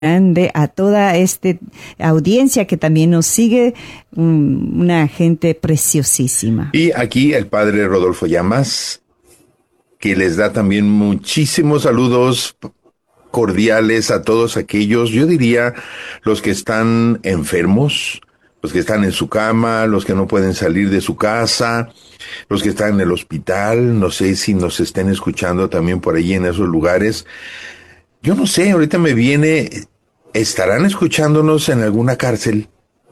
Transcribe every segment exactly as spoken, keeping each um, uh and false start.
grande a toda esta audiencia que también nos sigue, um, una gente preciosísima. Y aquí el padre Rodolfo Llamas, que les da también muchísimos saludos cordiales a todos aquellos, yo diría, los que están enfermos, los que están en su cama, los que no pueden salir de su casa, los que están en el hospital, no sé si nos estén escuchando también por allí en esos lugares. Yo no sé, ahorita me viene, ¿estarán escuchándonos en alguna cárcel?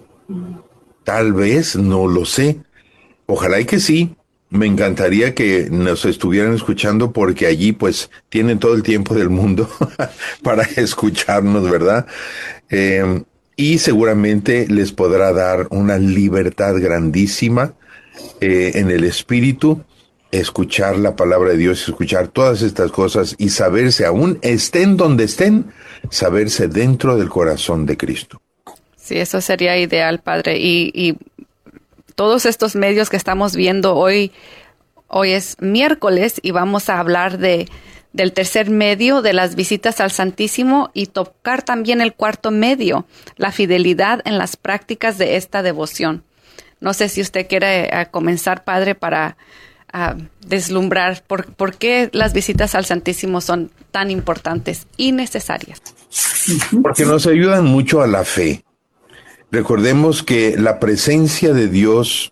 Tal vez, no lo sé. Ojalá y que sí. Me encantaría que nos estuvieran escuchando porque allí pues tienen todo el tiempo del mundo para escucharnos, ¿verdad? Eh, y seguramente les podrá dar una libertad grandísima eh, en el espíritu, escuchar la palabra de Dios, escuchar todas estas cosas y saberse, aún estén donde estén, saberse dentro del corazón de Cristo. Sí, eso sería ideal, Padre. Y, y todos estos medios que estamos viendo hoy, hoy es miércoles y vamos a hablar de del tercer medio, de las visitas al Santísimo, y tocar también el cuarto medio, la fidelidad en las prácticas de esta devoción. No sé si usted quiere uh, comenzar, Padre, para uh, deslumbrar por, por qué las visitas al Santísimo son tan importantes y necesarias. Porque nos ayudan mucho a la fe. Recordemos que la presencia de Dios,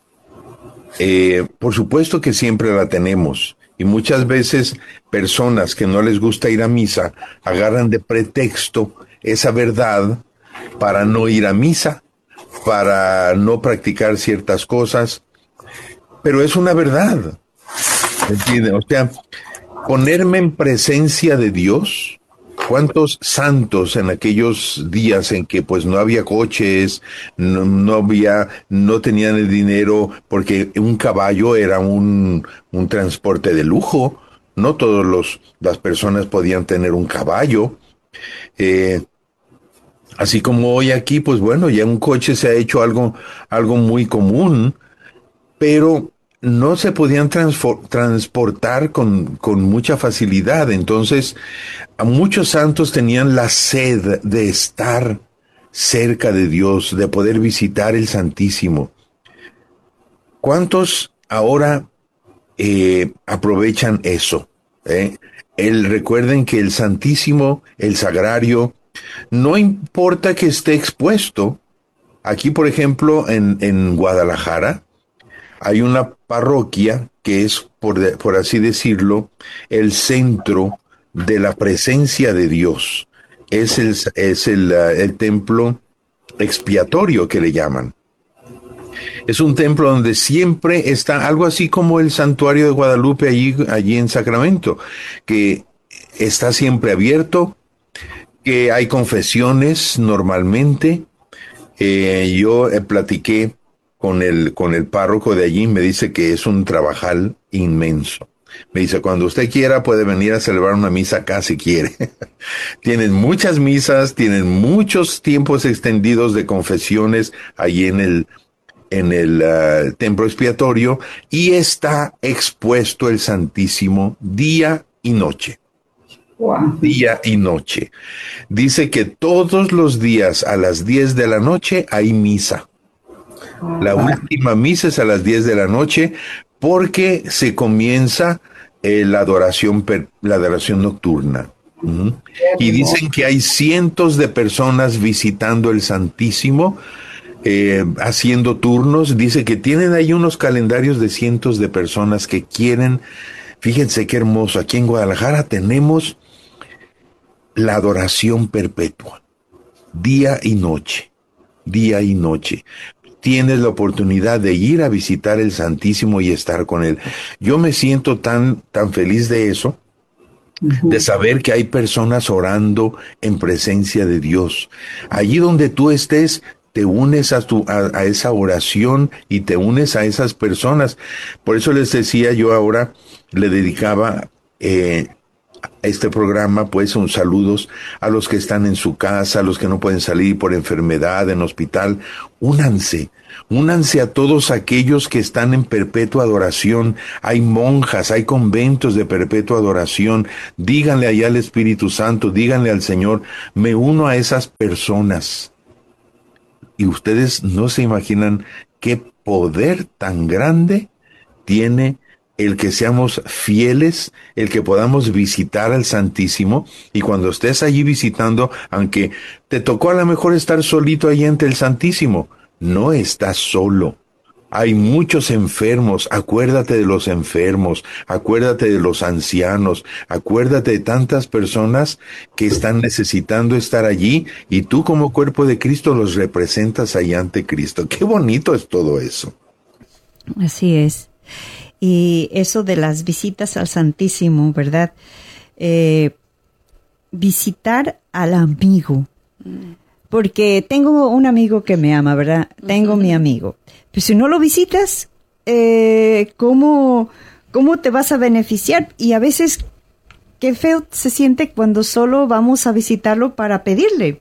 eh, por supuesto que siempre la tenemos, y muchas veces personas que no les gusta ir a misa agarran de pretexto esa verdad para no ir a misa, para no practicar ciertas cosas, pero es una verdad, ¿entienden? O sea, ponerme en presencia de Dios. ¿Cuántos santos en aquellos días en que pues no había coches, no, no había, no tenían el dinero, porque un caballo era un, un transporte de lujo, no todos los, las personas podían tener un caballo, eh, así como hoy aquí, pues bueno, ya un coche se ha hecho algo, algo muy común, pero no se podían transfor- transportar con, con mucha facilidad. Entonces, a muchos santos tenían la sed de estar cerca de Dios, de poder visitar el Santísimo. ¿Cuántos ahora eh, aprovechan eso? ¿Eh? El, recuerden que el Santísimo, el Sagrario, no importa que esté expuesto. Aquí, por ejemplo, en, en Guadalajara, hay una parroquia que es, por, de, por así decirlo, el centro de la presencia de Dios. Es el, es el, uh, el templo expiatorio que le llaman. Es un templo donde siempre está algo así como el santuario de Guadalupe allí, allí en Sacramento, que está siempre abierto, que hay confesiones normalmente. Eh, yo eh, platiqué con el, con el párroco de allí, me dice que es un trabajal inmenso. Me dice, cuando usted quiera puede venir a celebrar una misa acá si quiere. Tienen muchas misas, tienen muchos tiempos extendidos de confesiones allí en el, en el uh, templo expiatorio, y está expuesto el Santísimo día y noche. Wow. Día y noche. Dice que todos los días a las diez de la noche hay misa. La última misa es a las diez de la noche porque se comienza eh, la adoración per, la adoración nocturna. ¿Mm? Y dicen que hay cientos de personas visitando el Santísimo, eh, haciendo turnos. Dice que tienen ahí unos calendarios de cientos de personas que quieren. Fíjense qué hermoso. Aquí en Guadalajara tenemos la adoración perpetua, día y noche, día y noche. Tienes la oportunidad de ir a visitar el Santísimo y estar con él. Yo me siento tan, tan feliz de eso, uh-huh. de saber que hay personas orando en presencia de Dios. Allí donde tú estés, te unes a, tu, a, a esa oración y te unes a esas personas. Por eso les decía yo ahora, le dedicaba eh, este programa, pues un saludos a los que están en su casa, a los que no pueden salir por enfermedad, en hospital. Únanse, únanse a todos aquellos que están en perpetua adoración. Hay monjas, hay conventos de perpetua adoración. Díganle allá al Espíritu Santo, díganle al Señor, me uno a esas personas. Y ustedes no se imaginan qué poder tan grande tiene el que seamos fieles, el que podamos visitar al Santísimo, y cuando estés allí visitando, aunque te tocó a lo mejor estar solito allí ante el Santísimo, no estás solo. Hay muchos enfermos, acuérdate de los enfermos, acuérdate de los ancianos, acuérdate de tantas personas que están necesitando estar allí, y tú como cuerpo de Cristo los representas ahí ante Cristo. ¡Qué bonito es todo eso! Así es. Y eso de las visitas al Santísimo, ¿verdad? Eh, visitar al amigo. Porque tengo un amigo que me ama, ¿verdad? Tengo uh-huh. mi amigo. Pero si no lo visitas, eh, ¿cómo, ¿cómo te vas a beneficiar? Y a veces, qué feo se siente cuando solo vamos a visitarlo para pedirle.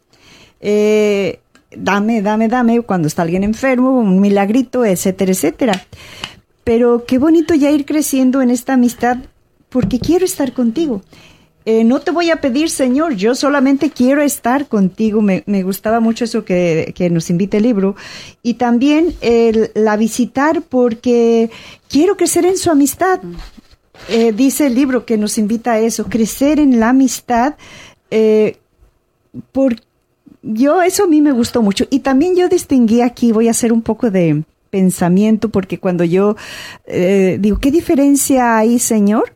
Eh, dame, dame, dame, cuando está alguien enfermo, un milagrito, etcétera, etcétera. Pero qué bonito ya ir creciendo en esta amistad, porque quiero estar contigo. Eh, no te voy a pedir, Señor, yo solamente quiero estar contigo. Me, me gustaba mucho eso que, que nos invita el libro. Y también el, la visitar porque quiero crecer en su amistad. Eh, dice el libro que nos invita a eso, crecer en la amistad. Eh, por, yo, eso a mí me gustó mucho. Y también yo distinguí aquí, voy a hacer un poco de pensamiento, porque cuando yo eh, digo, ¿qué diferencia hay, Señor?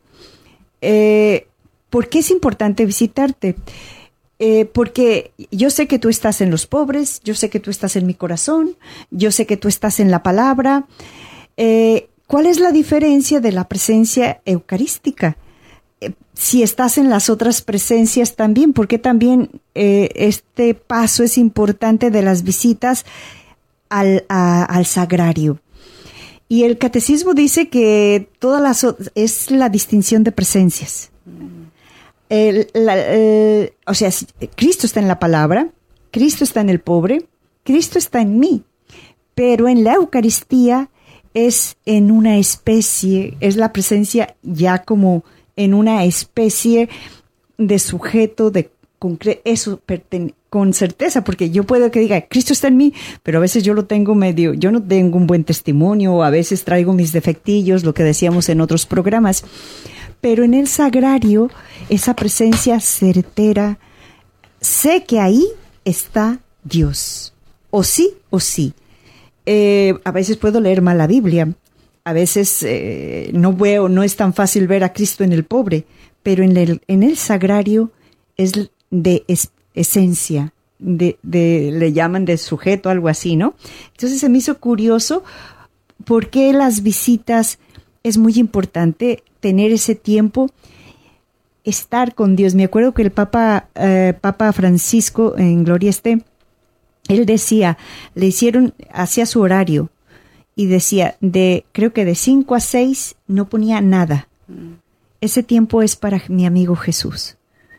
Eh, ¿Por qué es importante visitarte? Eh, porque yo sé que tú estás en los pobres, yo sé que tú estás en mi corazón, yo sé que tú estás en la palabra. Eh, ¿Cuál es la diferencia de la presencia eucarística? Eh, si estás en las otras presencias también, ¿por qué también eh, este paso es importante de las visitas Al, a, al sagrario? Y el catecismo dice que todas las es la distinción de presencias. El, la, el, o sea, Cristo está en la palabra, Cristo está en el pobre, Cristo está en mí, pero en la Eucaristía es en una especie, es la presencia ya como en una especie de sujeto, de concreto, eso pertenece con certeza, porque yo puedo que diga, Cristo está en mí, pero a veces yo lo tengo medio, yo no tengo un buen testimonio, o a veces traigo mis defectillos, lo que decíamos en otros programas, pero en el sagrario, esa presencia certera, sé que ahí está Dios, o sí, o sí. Eh, a veces puedo leer mal la Biblia, a veces eh, no veo, no es tan fácil ver a Cristo en el pobre, pero en el, en el sagrario es de espíritu, esencia, de, de, le llaman de sujeto, algo así, ¿no? Entonces se me hizo curioso por qué las visitas es muy importante tener ese tiempo, estar con Dios. Me acuerdo que el Papa, eh, Papa Francisco, en Gloria esté, él decía, le hicieron, hacía su horario y decía, de creo que de cinco a seis no ponía nada. Ese tiempo es para mi amigo Jesús.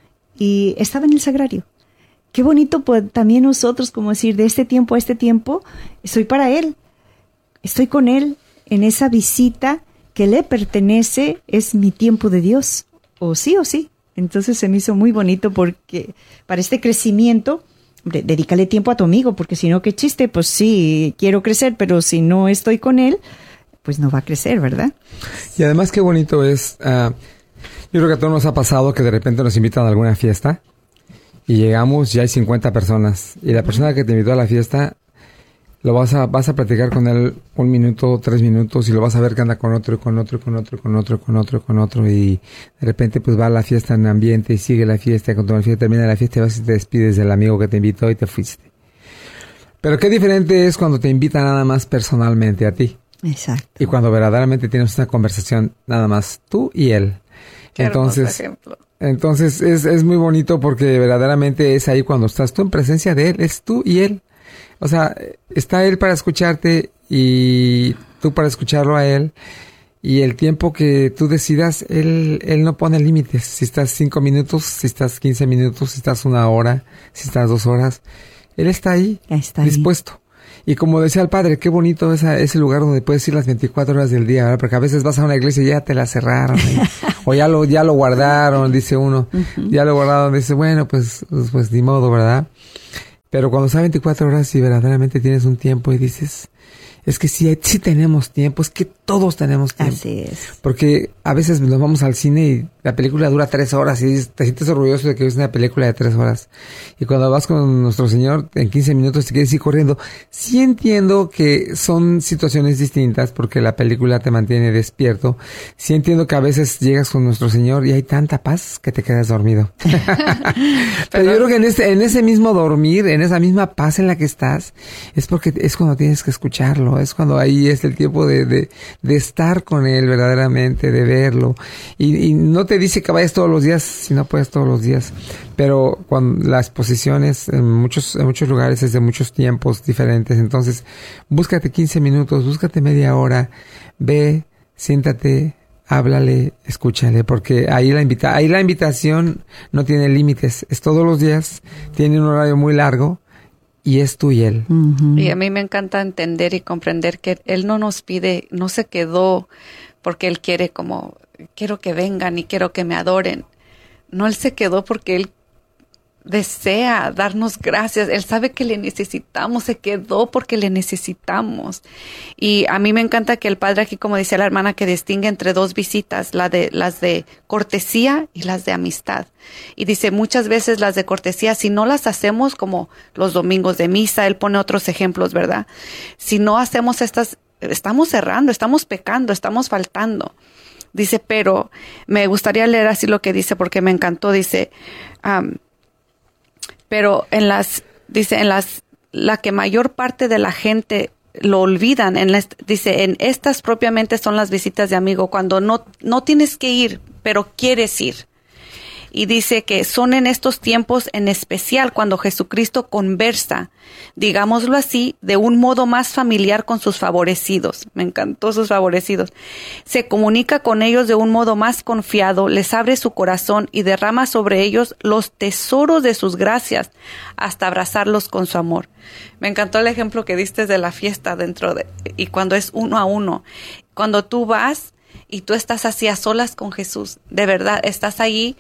Y estaba en el sagrario. Qué bonito pues, también nosotros, como decir, de este tiempo a este tiempo, estoy para Él, estoy con Él en esa visita que le pertenece, es mi tiempo de Dios, o sí o sí. Entonces se me hizo muy bonito porque para este crecimiento, de, dedícale tiempo a tu amigo, porque si no, qué chiste, pues sí, quiero crecer, pero si no estoy con Él, pues no va a crecer, ¿verdad? Y además qué bonito es, uh, yo creo que a todos nos ha pasado que de repente nos invitan a alguna fiesta, y llegamos, ya hay cincuenta personas. Y la persona que te invitó a la fiesta, lo vas a vas a platicar con él un minuto, tres minutos, y lo vas a ver que anda con otro, con otro, con otro, con otro, con otro, con otro. Y de repente pues va a la fiesta en ambiente y sigue la fiesta. Cuando la fiesta termina la fiesta, vas y te despides del amigo que te invitó y te fuiste. Pero qué diferente es cuando te invita nada más personalmente a ti. Exacto. Y cuando verdaderamente tienes una conversación nada más tú y él. Qué Entonces... ejemplo. Entonces es, es muy bonito porque verdaderamente es ahí cuando estás tú en presencia de Él, es tú y Él. O sea, está Él para escucharte y tú para escucharlo a Él. Y el tiempo que tú decidas, Él, él no pone límites. Si estás cinco minutos, si estás quince minutos, si estás una hora, si estás dos horas, Él está ahí, está dispuesto. Ahí. Y como decía el padre, qué bonito esa, ese lugar donde puedes ir las veinticuatro horas del día, ¿verdad? Porque a veces vas a una iglesia y ya te la cerraron. Y, o ya lo, ya lo guardaron, dice uno. Uh-huh. Ya lo guardaron, dice, bueno, pues, pues, pues ni modo, ¿verdad? Pero cuando está veinticuatro horas y verdaderamente tienes un tiempo y dices, es que sí, sí tenemos tiempo, es que todos tenemos tiempo. Así es. Porque a veces nos vamos al cine y la película dura tres horas y te sientes orgulloso de que ves una película de tres horas. Y cuando vas con nuestro Señor, en quince minutos te quieres ir corriendo. Sí entiendo que son situaciones distintas porque la película te mantiene despierto. Sí entiendo que a veces llegas con nuestro Señor y hay tanta paz que te quedas dormido. Pero, Pero yo creo que en ese, en ese mismo dormir, en esa misma paz en la que estás, es porque es cuando tienes que escucharlo. Es cuando ahí es el tiempo de, de, de estar con Él verdaderamente, de verlo. Y, y no te dice que vayas todos los días, si no puedes todos los días. Pero cuando las posiciones en muchos, en muchos lugares es de muchos tiempos diferentes. Entonces, búscate quince minutos, búscate media hora, ve, siéntate, háblale, escúchale, porque ahí la invita, ahí la invitación no tiene límites. Es todos los días, tiene un horario muy largo. Y es tú y Él. Uh-huh. Y a mí me encanta entender y comprender que Él no nos pide, no se quedó porque Él quiere como, quiero que vengan y quiero que me adoren. No, Él se quedó porque Él desea darnos gracias. Él sabe que le necesitamos, se quedó porque le necesitamos. Y a mí me encanta que el Padre aquí, como decía la hermana, que distingue entre dos visitas, la de, las de cortesía y las de amistad. Y dice, muchas veces las de cortesía, si no las hacemos como los domingos de misa, él pone otros ejemplos, ¿verdad? Si no hacemos estas, estamos errando, estamos pecando, estamos faltando. Dice, pero me gustaría leer así lo que dice porque me encantó. Dice, um, pero en las, dice, en las, la que mayor parte de la gente lo olvidan, en la, dice, en estas propiamente son las visitas de amigo, cuando no, no tienes que ir, pero quieres ir. Y dice que son en estos tiempos en especial cuando Jesucristo conversa, digámoslo así, de un modo más familiar con sus favorecidos. Me encantó sus favorecidos. Se comunica con ellos de un modo más confiado, les abre su corazón y derrama sobre ellos los tesoros de sus gracias hasta abrazarlos con su amor. Me encantó el ejemplo que diste de la fiesta dentro de, y cuando es uno a uno. Cuando tú vas y tú estás así a solas con Jesús, de verdad, estás ahí.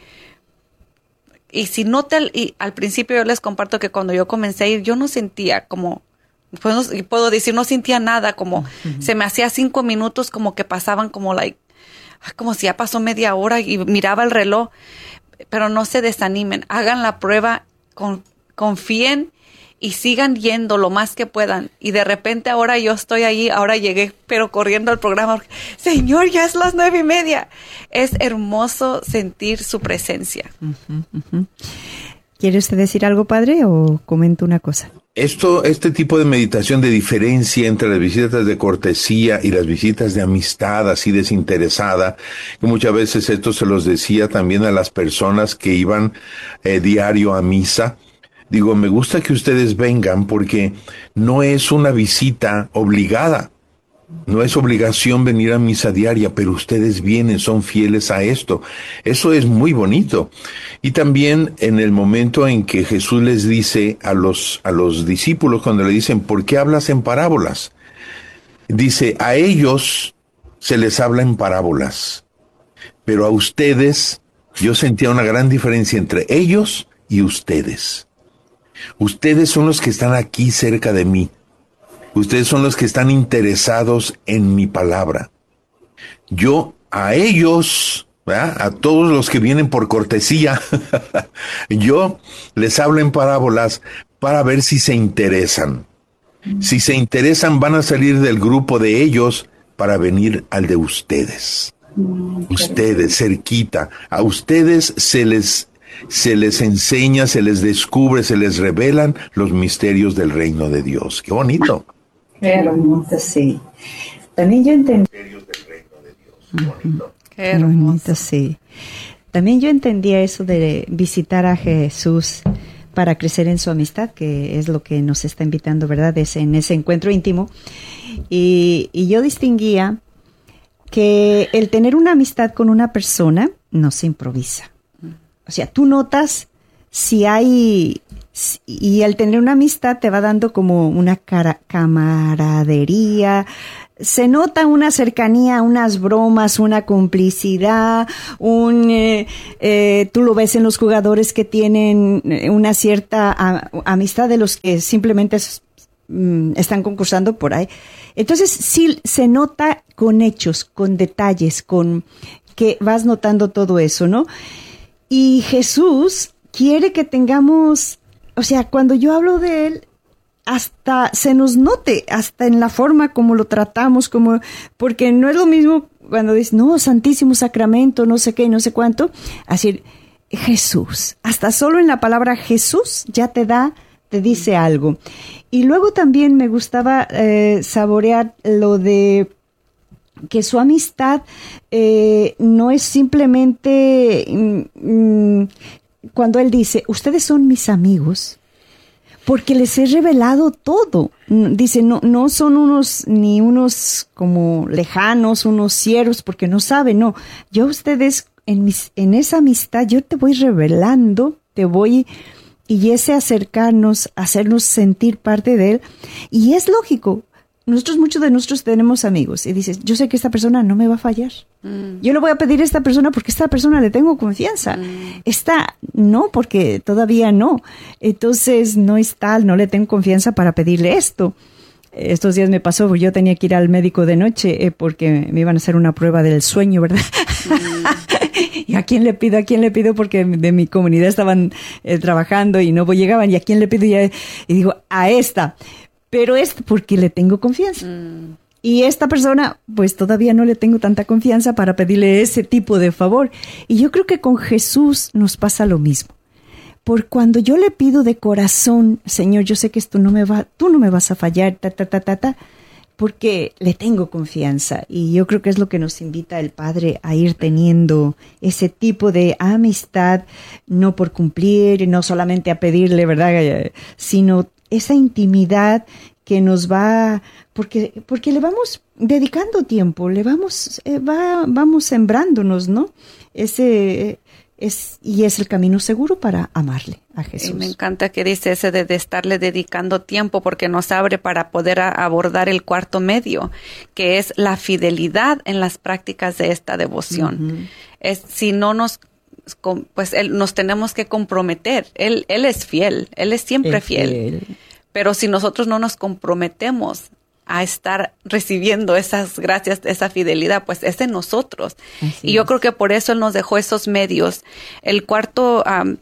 Y si no te, y al principio yo les comparto que cuando yo comencé a ir, yo no sentía como, puedo, puedo decir, no sentía nada, como uh-huh. se me hacía cinco minutos como que pasaban como like, como si ya pasó media hora y miraba el reloj, pero no se desanimen, hagan la prueba, con, confíen y sigan yendo lo más que puedan. Y de repente ahora yo estoy ahí, ahora llegué, pero corriendo al programa. Señor, ya es las nueve y media. Es hermoso sentir su presencia. Uh-huh, uh-huh. ¿Quiere usted decir algo, padre, o comento una cosa? Esto, este tipo de meditación de diferencia entre las visitas de cortesía y las visitas de amistad así desinteresada, que muchas veces esto se los decía también a las personas que iban eh, diario a misa. Digo, me gusta que ustedes vengan porque no es una visita obligada. No es obligación venir a misa diaria, pero ustedes vienen, son fieles a esto. Eso es muy bonito. Y también en el momento en que Jesús les dice a los, a los discípulos, cuando le dicen, ¿por qué hablas en parábolas? Dice, a ellos se les habla en parábolas, pero a ustedes, yo sentía una gran diferencia entre ellos y ustedes. Ustedes son los que están aquí cerca de mí. Ustedes son los que están interesados en mi palabra. Yo a ellos, ¿verdad?, a todos los que vienen por cortesía, yo les hablo en parábolas para ver si se interesan. Si se interesan, van a salir del grupo de ellos para venir al de ustedes. Ustedes, cerquita. A ustedes se les... se les enseña, se les descubre, se les revelan los misterios del reino de Dios. ¡Qué bonito! Qué hermoso, sí. También yo entendí... Misterios del reino de Dios. ¡Qué bonito! Qué hermoso, sí. También yo entendía eso de visitar a Jesús para crecer en su amistad, que es lo que nos está invitando, ¿verdad? Es en ese encuentro íntimo. Y, y yo distinguía que el tener una amistad con una persona no se improvisa. O sea, tú notas si hay, y al tener una amistad te va dando como una cara, camaradería, se nota una cercanía, unas bromas, una complicidad, un, eh, eh, tú lo ves en los jugadores que tienen una cierta a, amistad de los que simplemente es, mm, están concursando por ahí. Entonces sí se nota con hechos, con detalles, con que vas notando todo eso, ¿no? Y Jesús quiere que tengamos, o sea, cuando yo hablo de Él, hasta se nos note, hasta en la forma como lo tratamos, como, porque no es lo mismo cuando dices, no, Santísimo Sacramento, no sé qué, no sé cuánto, así, Jesús, hasta solo en la palabra Jesús ya te da, te dice algo. Y luego también me gustaba eh, saborear lo de que su amistad eh, no es simplemente mm, cuando él dice, ustedes son mis amigos, porque les he revelado todo. Dice, no, no son unos, ni unos como lejanos, unos siervos, porque no saben, no. Yo a ustedes, en, mis, en esa amistad, yo te voy revelando, te voy, y ese acercarnos, hacernos sentir parte de él. Y es lógico. Nosotros, muchos de nosotros tenemos amigos y dices, yo sé que esta persona no me va a fallar. Mm. Yo le voy a pedir a esta persona porque a esta persona le tengo confianza. Mm. Esta no, porque todavía no. Entonces no es tal, no le tengo confianza para pedirle esto. Estos días me pasó, yo tenía que ir al médico de noche eh, porque me iban a hacer una prueba del sueño, ¿verdad? Mm. ¿Y a quién le pido? ¿A quién le pido? Porque de mi comunidad estaban eh, trabajando y no llegaban. ¿Y a quién le pido? Y, y digo, a esta. Pero es porque le tengo confianza. Mm. Y esta persona, pues todavía no le tengo tanta confianza para pedirle ese tipo de favor. Y yo creo que con Jesús nos pasa lo mismo. Por cuando yo le pido de corazón, Señor, yo sé que esto no me va, tú no me vas a fallar, ta, ta, ta, ta, ta, porque le tengo confianza. Y yo creo que es lo que nos invita el Padre a ir teniendo ese tipo de amistad, no por cumplir, no solamente a pedirle, ¿verdad? Sino esa intimidad que nos va, porque, porque le vamos dedicando tiempo, le vamos, eh, va, vamos sembrándonos, ¿no? Ese es, y es el camino seguro para amarle a Jesús. Y me encanta que dice ese de, de estarle dedicando tiempo, porque nos abre para poder a, abordar el cuarto medio, que es la fidelidad en las prácticas de esta devoción. Uh-huh. Es, si no nos pues él, nos tenemos que comprometer. Él, él es fiel, Él es siempre es fiel. fiel. Pero si nosotros no nos comprometemos a estar recibiendo esas gracias, esa fidelidad, pues es en nosotros. Así y yo es. creo que por eso Él nos dejó esos medios. El cuarto, um,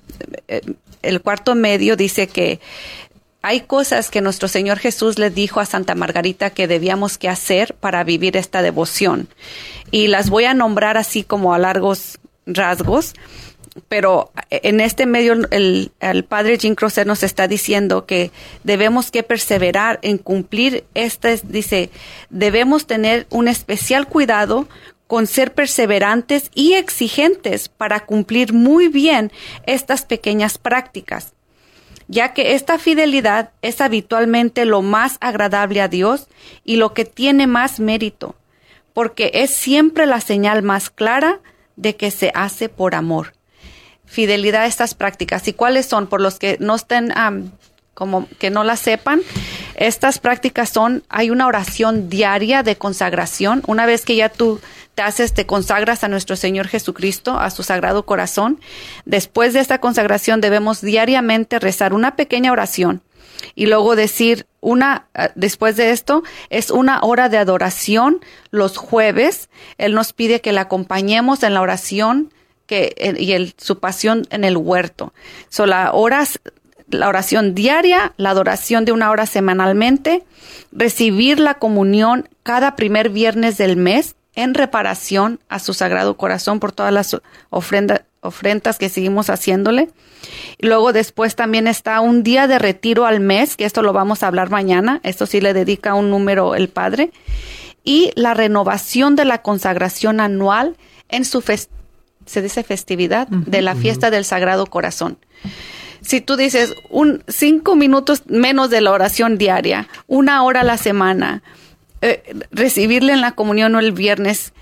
el cuarto medio dice que hay cosas que nuestro Señor Jesús le dijo a Santa Margarita que debíamos que hacer para vivir esta devoción. Y las voy a nombrar así como a largos rasgos, pero en este medio el, el padre Jim Crosser nos está diciendo que debemos que perseverar en cumplir estas, dice, debemos tener un especial cuidado con ser perseverantes y exigentes para cumplir muy bien estas pequeñas prácticas, ya que esta fidelidad es habitualmente lo más agradable a Dios y lo que tiene más mérito, porque es siempre la señal más clara de que se hace por amor. Fidelidad a estas prácticas. ¿Y cuáles son? Por los que no estén, um, como que no las sepan, estas prácticas son, hay una oración diaria de consagración. Una vez que ya tú te haces, te consagras a nuestro Señor Jesucristo, a su Sagrado Corazón. Después de esta consagración debemos diariamente rezar una pequeña oración. Y luego decir una, después de esto, es una hora de adoración los jueves. Él nos pide que le acompañemos en la oración que, y el, su pasión en el huerto. Son las horas, la oración diaria, la adoración de una hora semanalmente, recibir la comunión cada primer viernes del mes en reparación a su Sagrado Corazón por todas las ofrendas, ofrendas que seguimos haciéndole. Y luego después también está un día de retiro al mes, que esto lo vamos a hablar mañana. Esto sí le dedica un número el Padre. Y la renovación de la consagración anual en su fest- se dice festividad uh-huh, de la fiesta uh-huh. del Sagrado Corazón. Si tú dices un cinco minutos menos de la oración diaria, una hora a la semana, eh, recibirle en la comunión o el viernes,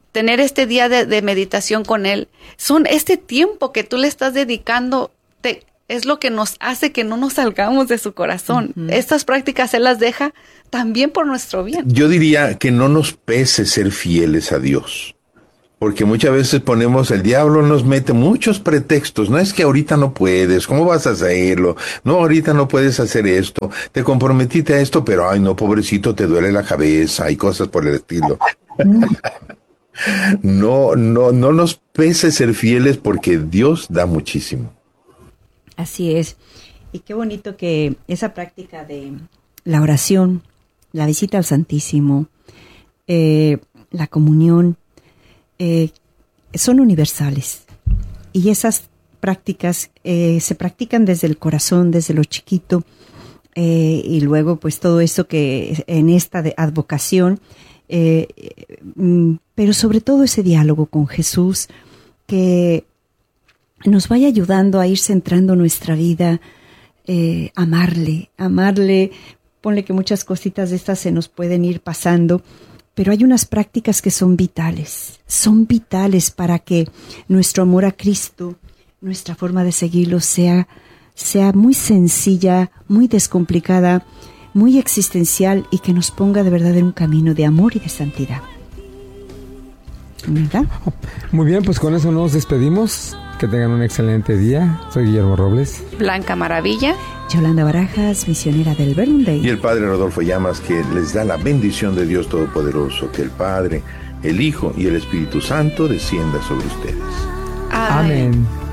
tener este día de, de meditación con Él, son este tiempo que tú le estás dedicando, te, es lo que nos hace que no nos salgamos de su corazón. Uh-huh. Estas prácticas Él las deja también por nuestro bien. Yo diría que no nos pese ser fieles a Dios. Porque muchas veces ponemos, el diablo nos mete muchos pretextos. No es que ahorita no puedes, ¿cómo vas a hacerlo? No, ahorita no puedes hacer esto. Te comprometiste a esto, pero ay no, pobrecito, te duele la cabeza y cosas por el estilo. No, no, no nos pese ser fieles porque Dios da muchísimo. Así es. Y qué bonito que esa práctica de la oración, la visita al Santísimo, eh, la comunión, Eh, son universales, y esas prácticas eh, se practican desde el corazón, desde lo chiquito, eh, y luego pues todo eso que en esta de advocación, eh, eh, pero sobre todo ese diálogo con Jesús que nos vaya ayudando a ir centrando nuestra vida, eh, amarle, amarle, ponle que muchas cositas de estas se nos pueden ir pasando, pero hay unas prácticas que son vitales, son vitales para que nuestro amor a Cristo, nuestra forma de seguirlo sea, sea muy sencilla, muy descomplicada, muy existencial y que nos ponga de verdad en un camino de amor y de santidad. ¿Verdad? Muy bien, pues con eso nos despedimos. Que tengan un excelente día. Soy Guillermo Robles. Blanca Maravilla. Yolanda Barajas, misionera del Verbum Dei. Y el Padre Rodolfo Llamas, que les da la bendición de Dios Todopoderoso, que el Padre, el Hijo y el Espíritu Santo descienda sobre ustedes. Amén. Amén.